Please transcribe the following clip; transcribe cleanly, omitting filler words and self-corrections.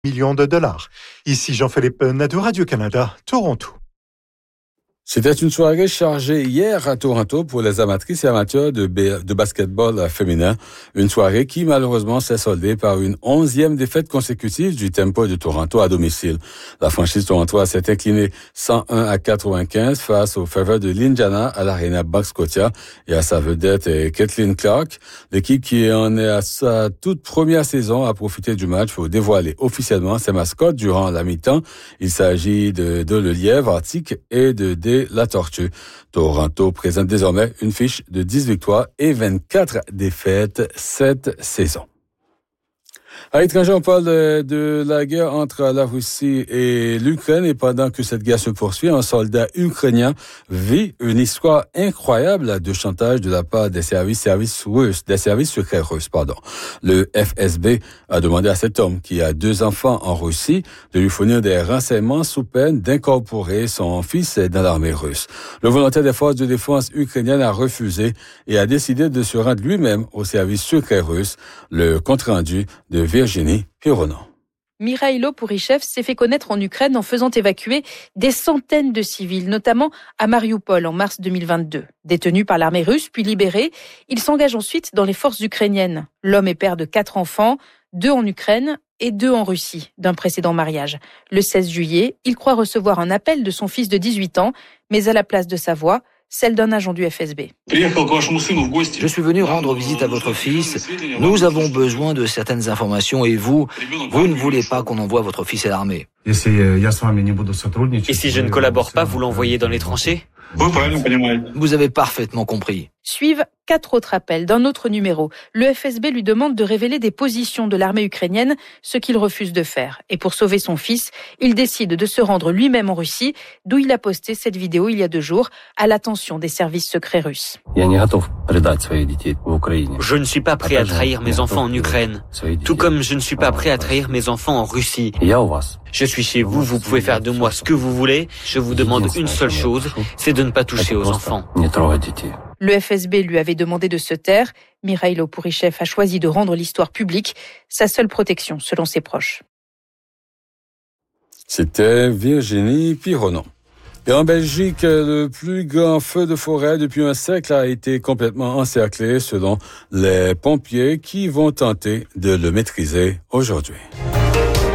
millions de dollars. Ici Jean-Philippe Nadeau, Radio-Canada, Toronto. C'était une soirée chargée hier à Toronto pour les amatrices et amateurs de basketball féminin. Une soirée qui, malheureusement, s'est soldée par une 11e défaite consécutive du Tempo de Toronto à domicile. La franchise torontoise s'est inclinée 101-95 face aux Fever de l'Indiana à l'Arena Bucks-Scotia et à sa vedette Caitlin Clark. L'équipe qui en est à sa toute première saison a profité du match pour dévoiler officiellement ses mascottes durant la mi-temps. Il s'agit de le lièvre arctique et de la tortue. Toronto présente désormais une fiche de 10 victoires et 24 défaites cette saison. À l'étranger, on parle de la guerre entre la Russie et l'Ukraine et pendant que cette guerre se poursuit, un soldat ukrainien vit une histoire incroyable de chantage de la part des services secrets russes. Le FSB a demandé à cet homme qui a 2 enfants en Russie de lui fournir des renseignements sous peine d'incorporer son fils dans l'armée russe. Le volontaire des forces de défense ukrainiennes a refusé et a décidé de se rendre lui-même au service secret russe. Le compte-rendu de Virginie Pironon. Mikhailo Pourychev s'est fait connaître en Ukraine en faisant évacuer des centaines de civils, notamment à Mariupol en mars 2022. Détenu par l'armée russe puis libéré, il s'engage ensuite dans les forces ukrainiennes. L'homme est père de 4 enfants, 2 en Ukraine et 2 en Russie, d'un précédent mariage. Le 16 juillet, il croit recevoir un appel de son fils de 18 ans, mais à la place de sa voix, celle d'un agent du FSB. Je suis venu rendre visite à votre fils. Nous avons besoin de certaines informations et vous ne voulez pas qu'on envoie votre fils à l'armée. Et si je ne collabore pas, vous l'envoyez dans les tranchées ? Vous avez parfaitement compris. Suivent 4 autres appels d'un autre numéro. Le FSB lui demande de révéler des positions de l'armée ukrainienne, ce qu'il refuse de faire. Et pour sauver son fils, il décide de se rendre lui-même en Russie, d'où il a posté cette vidéo il y a 2 jours, à l'attention des services secrets russes. Je ne suis pas prêt à trahir mes enfants en Ukraine, tout comme je ne suis pas prêt à trahir mes enfants en Russie. Je suis chez vous, vous pouvez faire de moi ce que vous voulez. Je vous demande une seule chose, c'est de ne pas toucher aux enfants. Le FSB lui avait demandé de se taire. Mikhailo Pourychev a choisi de rendre l'histoire publique, sa seule protection selon ses proches. C'était Virginie Pironon. Et en Belgique, le plus grand feu de forêt depuis un siècle a été complètement encerclé selon les pompiers qui vont tenter de le maîtriser aujourd'hui.